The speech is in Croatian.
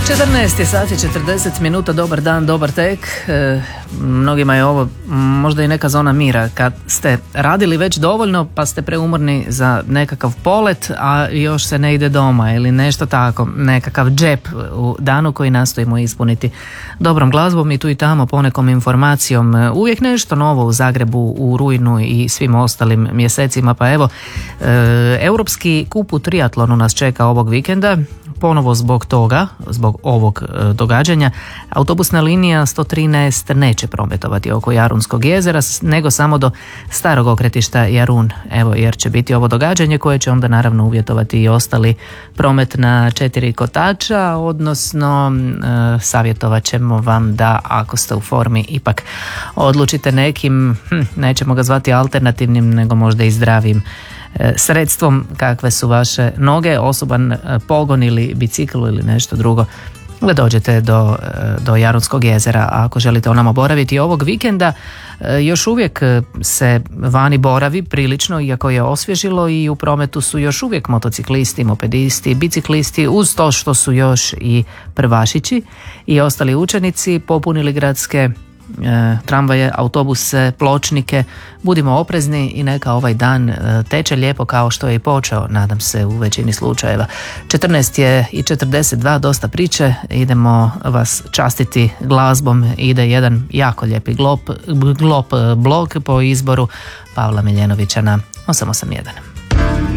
14 sati 40 minuta, dobar dan, dobar tek. Mnogima je ovo možda i neka zona mira kad ste radili već dovoljno pa ste preumorni za nekakav polet, a još se ne ide doma ili nešto tako, nekakav džep u danu koji nastojimo ispuniti dobrom glazbom i tu i tamo ponekom informacijom. Uvijek nešto novo u Zagrebu u rujnu i svim ostalim mjesecima, pa evo, Europski kup u triatlonu nas čeka ovog vikenda. Ponovo zbog toga, zbog ovog događanja, autobusna linija 113 neće prometovati oko Jarunskog jezera, nego samo do starog okretišta Jarun, evo, jer će biti ovo događanje koje će onda naravno uvjetovati i ostali promet na 4 kotača, odnosno savjetovat ćemo vam da ako ste u formi ipak odlučite nekim, nećemo ga zvati alternativnim, nego možda i zdravim sredstvom kakve su vaše noge, osoban pogon ili bicikl ili nešto drugo, da dođete do Jarunskog jezera. A ako želite onamo boraviti ovog vikenda, još uvijek se vani boravi prilično, iako je osvježilo, i u prometu su još uvijek motociklisti, mopedisti, biciklisti, uz to što su još i prvašići i ostali učenici popunili gradske tramvaje, autobuse, pločnike. Budimo oprezni i neka ovaj dan teče lijepo kao što je i počeo, nadam se, u većini slučajeva. 14 je i 42, dosta priče, idemo vas častiti glazbom. Ide jedan jako lijepi glop blog po izboru Pavla Miljenovića na 881.